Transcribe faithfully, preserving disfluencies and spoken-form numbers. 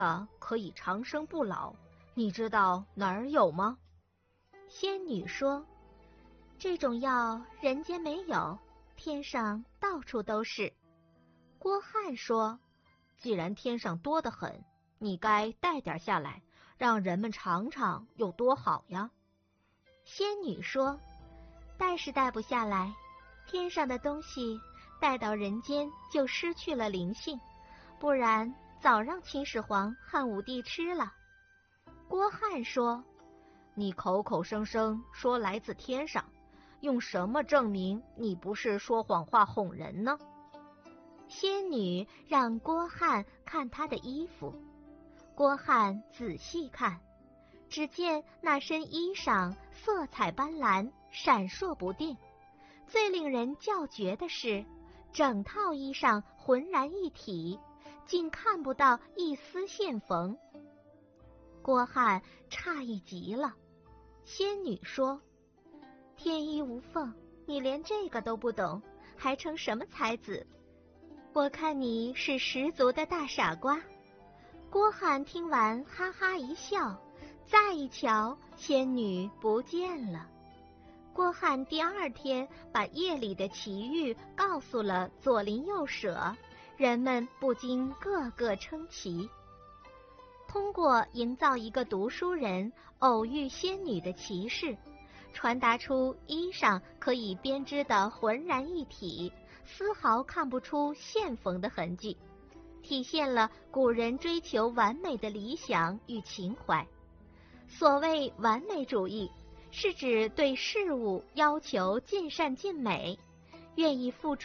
啊，可以长生不老，你知道哪儿有吗？ 仙女说：“这种药人间没有，天上到处都是。” 郭汉说：“既然天上多得很，你该带点下来，让人们尝尝有多好呀。” 仙女说：“带是带不下来，天上的东西带到人间就失去了灵性，不然早让秦始皇汉武帝吃了。” 郭汉说：“你口口声声说来自天上，用什么证明你不是说谎话哄人呢？” 仙女让郭汉看她的衣服，郭汉仔细看，只见那身衣裳色彩斑斓，闪烁不定。最令人叫绝的是，整套衣裳浑然一体，竟看不到一丝线缝。郭汉诧异极了。仙女说：“天衣无缝，你连这个都不懂，还成什么才子？我看你是十足的大傻瓜。”郭汉听完哈哈一笑，再一瞧，仙女不见了。郭汉第二天把夜里的奇遇告诉了左邻右舍，人们不禁个个称奇。通过营造一个读书人偶遇仙女的奇事，传达出衣裳可以编织得浑然一体，丝毫看不出线缝的痕迹，体现了古人追求完美的理想与情怀。所谓完美主义，是指对事物要求尽善尽美，愿意付出